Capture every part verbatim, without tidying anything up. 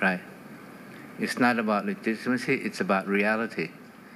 right? It's not about legitimacy, it's about reality.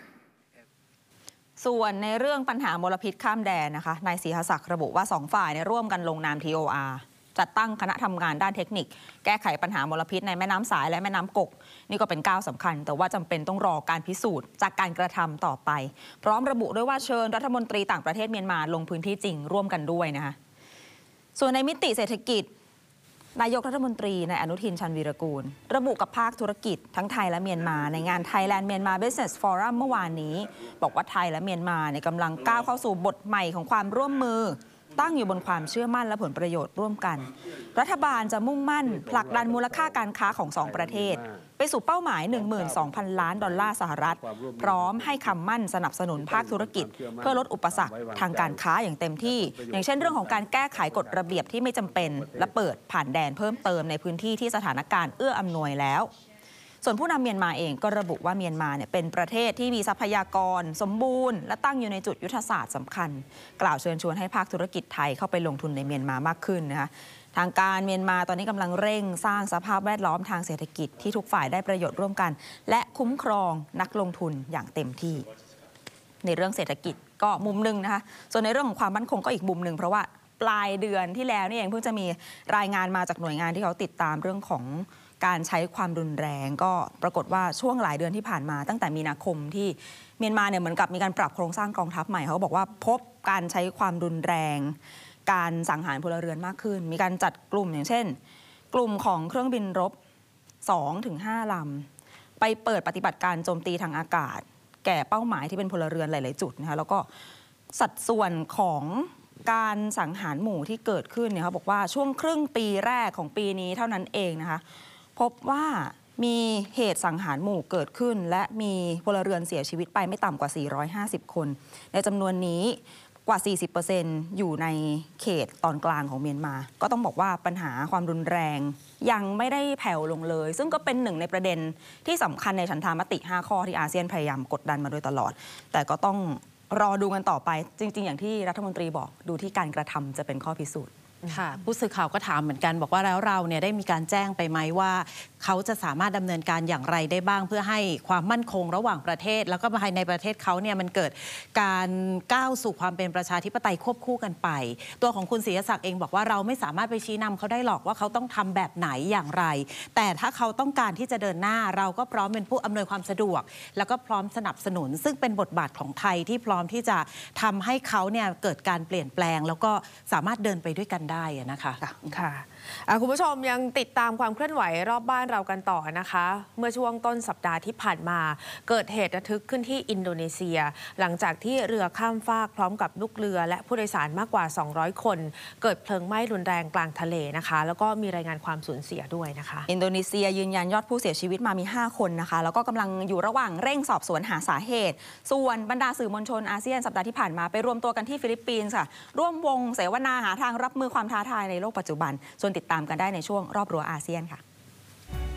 ส่วนในเรื่องปัญหามลพิษข้ามแดนนะคะนายศรีหศักดิ์ระบุว่าสองฝ่ายร่วมกันลงนาม ที โอ อาร์ จัดตั้งคณะทำงานด้านเทคนิคแก้ไขปัญหามลพิษในแม่น้ำสายและแม่น้ำกกนี่ก็เป็นก้าวสำคัญแต่ว่าจำเป็นต้องรอการพิสูจน์จากการกระทำต่อไปพร้อมระบุด้วยว่าเชิญรัฐมนตรีต่างประเทศเมียนมาลงพื้นที่จริงร่วมกันด้วยนะคะส่วนในมิติเศรษฐกิจนายกรัฐมนตรีนายอนุทินชาญวีรกูลระบุกับภาคธุรกิจทั้งไทยและเมียนมาในงาน Thailand Myanmar Business Forum เมื่อวานนี้บอกว่าไทยและเมียนมาเนี่ยกำลังก้าวเข้าสู่บทใหม่ของความร่วมมือตั้งอยู่บนความเชื่อมั่นและผลประโยชน์ร่วมกันรัฐบาลจะมุ่งมั่นผลักดันมูลค่าการค้าของสองประเทศไปสู่เป้าหมาย หนึ่งหมื่นสองพัน ล้านดอลลาร์สหรัฐพร้อมให้คำมั่นสนับสนุนภาคธุรกิจเพื่อลดอุปสรรคทางการค้าอย่างเต็มที่อย่างเช่นเรื่องของการแก้ไขกฎระเบียบที่ไม่จำเป็นและเปิดผ่านแดนเพิ่มเติมในพื้นที่ที่สถานการณ์เอื้ออำนวยแล้วส่วนผู้นำเมียนมาเองก็ระบุว่าเมียนมาเนี่ยเป็นประเทศที่มีทรัพยากรสมบูรณ์และตั้งอยู่ในจุดยุทธศาสตร์สำคัญกล่าวเชิญชวนให้ภาคธุรกิจไทยเข้าไปลงทุนในเมียนมามากขึ้นนะคะทางการเมียนมาตอนนี้กำลังเร่งสร้างสภาพแวดล้อมทางเศรษฐกิจที่ทุกฝ่ายได้ประโยชน์ร่วมกันและคุ้มครองนักลงทุนอย่างเต็มที่ในเรื่องเศรษฐกิจก็มุมหนึ่งนะคะส่วนในเรื่องของความมั่นคงก็อีกมุมหนึ่งเพราะว่าปลายเดือนที่แล้วนี่เองเพิ่งจะมีรายงานมาจากหน่วยงานที่เขาติดตามเรื่องของการใช้ความรุนแรงก็ปรากฏว่าช่วงหลายเดือนที่ผ่านมาตั้งแต่มีนาคมที่เมียนมาเนี่ยเหมือนกับมีการปรับโครงสร้างกองทัพใหม่เขาบอกว่าพบการใช้ความรุนแรงการสังหารพลเรือนมากขึ้นมีการจัดกลุ่มอย่างเช่นกลุ่มของเครื่องบินรบ สองถึงห้า ลำไปเปิดปฏิบัติการโจมตีทางอากาศแก่เป้าหมายที่เป็นพลเรือนหลายๆจุดนะคะแล้วก็สัดส่วนของการสังหารหมู่ที่เกิดขึ้นเนี่ยเขาบอกว่าช่วงครึ่งปีแรกของปีนี้เท่านั้นเองนะคะพบว่ามีเหตุสังหารหมู่เกิดขึ้นและมีพลเรือนเสียชีวิตไปไม่ต่ำกว่าสี่ร้อยห้าสิบคนในจำนวนนี้กว่า สี่สิบเปอร์เซ็นต์ อยู่ในเขตตอนกลางของเมียนมาก็ต้องบอกว่าปัญหาความรุนแรงยังไม่ได้แผ่วลงเลยซึ่งก็เป็นหนึ่งในประเด็นที่สำคัญในฉันทามติห้าข้อที่อาเซียนพยายามกดดันมาโดยตลอดแต่ก็ต้องรอดูกันต่อไปจริงๆอย่างที่รัฐมนตรีบอกดูที่การกระทำจะเป็นข้อพิสูจน์ค่ะผู้สื่อข่าวก็ถามเหมือนกันบอกว่าแล้วเราเนี่ยได้มีการแจ้งไปไหมว่าเขาจะสามารถดำเนินการอย่างไรได้บ้างเพื่อให้ความมั่นคงระหว่างประเทศแล้วก็ภายในประเทศเขาเนี่ยมันเกิดการก้าวสู่ความเป็นประชาธิปไตยควบคู่กันไปตัวของคุณศรีศักดิ์เองบอกว่าเราไม่สามารถไปชี้นำเขาได้หรอกว่าเขาต้องทำแบบไหนอย่างไรแต่ถ้าเขาต้องการที่จะเดินหน้าเราก็พร้อมเป็นผู้อำนวยความสะดวกแล้วก็พร้อมสนับสนุนซึ่งเป็นบทบาทของไทยที่พร้อมที่จะทำให้เขาเนี่ยเกิดการเปลี่ยนแปลงแล้วก็สามารถเดินไปด้วยกันได้นะคะค่ะคุณผู้ชมยังติดตามความเคลื่อนไหวรอบบ้านเรากันต่อนะคะเมื่อช่วงต้นสัปดาห์ที่ผ่านมาเกิดเหตุระทึกขึ้นที่อินโดนีเซียหลังจากที่เรือข้ามฟากพร้อมกับลูกเรือและผู้โดยสารมากกว่าสองร้อยคนเกิดเพลิงไหม้รุนแรงกลางทะเลนะคะแล้วก็มีรายงานความสูญเสียด้วยนะคะอินโดนีเซียยืนยันยอดผู้เสียชีวิตมามีห้าคนนะคะแล้วก็กำลังอยู่ระหว่างเร่งสอบสวนหาสาเหตุส่วนบรรดาสื่อมวลชนอาเซียนสัปดาห์ที่ผ่านมาไปรวมตัวกันที่ฟิลิปปินส์ค่ะร่วมวงเสวนาหาทางรับมือความท้าทายในโลกปัจจุบันส่วนติดตามกันได้ในช่วงรอบรั้วอาเซียนค่ะ